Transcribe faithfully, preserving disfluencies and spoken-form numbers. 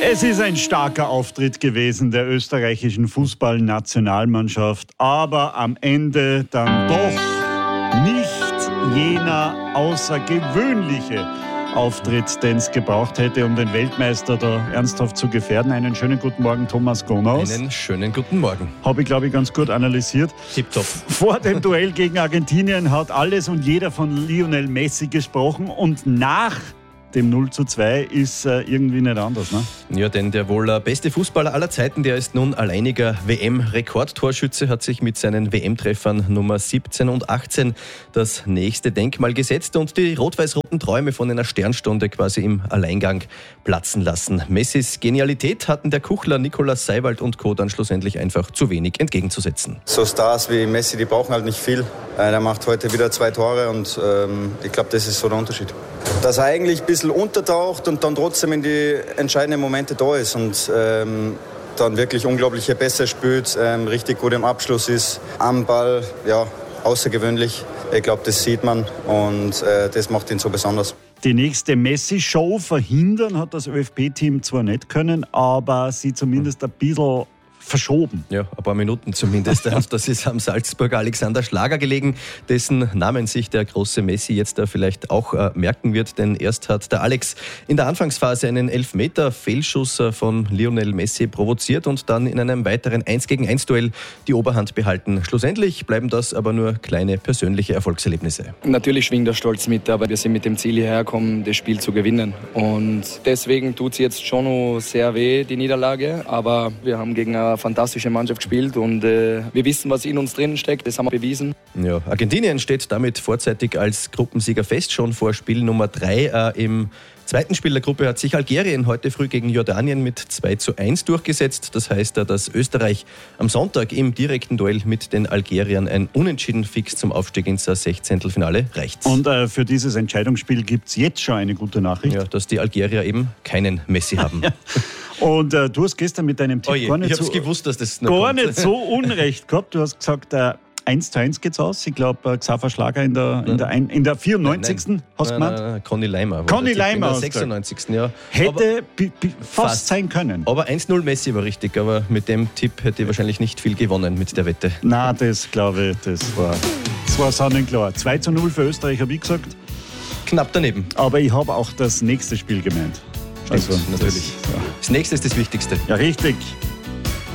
Es ist ein starker Auftritt gewesen der österreichischen Fußballnationalmannschaft, aber am Ende dann doch nicht jener außergewöhnliche Auftritt, den es gebraucht hätte, um den Weltmeister da ernsthaft zu gefährden. Einen schönen guten Morgen, Thomas Gonaus. Einen schönen guten Morgen. Habe ich, glaube ich, ganz gut analysiert. Tipptopp. Vor dem Duell gegen Argentinien hat alles und jeder von Lionel Messi gesprochen und nach dem null zu zwei ist äh, irgendwie nicht anders, ne? Ja, denn der wohl äh, beste Fußballer aller Zeiten, der ist nun alleiniger W M-Rekordtorschütze, hat sich mit seinen W M-Treffern Nummer siebzehn und achtzehn das nächste Denkmal gesetzt und die rot-weiß-roten Träume von einer Sternstunde quasi im Alleingang platzen lassen. Messis Genialität hatten der Kuchler, Nikolaus Seiwald und Co. dann schlussendlich einfach zu wenig entgegenzusetzen. So Stars wie Messi, die brauchen halt nicht viel. Er macht heute wieder zwei Tore und ähm, ich glaube, das ist so der Unterschied. Dass er eigentlich ein bisschen untertaucht und dann trotzdem in die entscheidenden Momente da ist und ähm, dann wirklich unglaubliche Pässe spielt, ähm, richtig gut im Abschluss ist, am Ball, ja, außergewöhnlich. Ich glaube, das sieht man und äh, das macht ihn so besonders. Die nächste Messi-Show verhindern hat das ÖFB-Team zwar nicht können, aber sie zumindest ein bisschen verschoben. Ja, ein paar Minuten zumindest. Und das ist am Salzburger Alexander Schlager gelegen, dessen Namen sich der große Messi jetzt da vielleicht auch äh, merken wird. Denn erst hat der Alex in der Anfangsphase einen Elfmeter-Fehlschuss äh, von Lionel Messi provoziert und dann in einem weiteren eins gegen eins Duell die Oberhand behalten. Schlussendlich bleiben das aber nur kleine persönliche Erfolgserlebnisse. Natürlich schwingt der Stolz mit, aber wir sind mit dem Ziel hierher gekommen, das Spiel zu gewinnen. Und deswegen tut es jetzt schon noch sehr weh, die Niederlage. Aber wir haben gegen eine fantastische Mannschaft gespielt und äh, wir wissen, was in uns drin steckt, das haben wir bewiesen. Ja, Argentinien steht damit vorzeitig als Gruppensieger fest, schon vor Spiel Nummer drei. Äh, Im zweiten Spiel der Gruppe hat sich Algerien heute früh gegen Jordanien mit zwei zu eins durchgesetzt. Das heißt, dass Österreich am Sonntag im direkten Duell mit den Algeriern ein Unentschieden fix zum Aufstieg ins Sechzehntelfinale reicht. Und äh, für dieses Entscheidungsspiel gibt es jetzt schon eine gute Nachricht. Ja, dass die Algerier eben keinen Messi haben. Ja. Und äh, du hast gestern mit deinem Tipp oh je, gar nicht, ich so, gewusst, dass das noch gar kommt. nicht so unrecht gehabt. Du hast gesagt, äh, eins zu eins geht's aus. Ich glaube, äh, Xaver Schlager in der, in der, ein, in der vierundneunzigsten Nein, nein. hast du nein, gemeint? nein, Conny Leimer. Conny Leimer in der hast du sechsundneunzigsten Ja. Hätte Aber bi, bi, fast, fast sein können. Aber eins null Messi war richtig, aber mit dem Tipp hätte ich wahrscheinlich nicht viel gewonnen mit der Wette. Na, das glaube ich, das war, das war sonnenklar. zwei zu null für Österreich, habe ich gesagt. Knapp daneben. Aber ich habe auch das nächste Spiel gemeint. Stimmt, Also, natürlich. Das, ja. Das nächste ist das Wichtigste. Ja, richtig.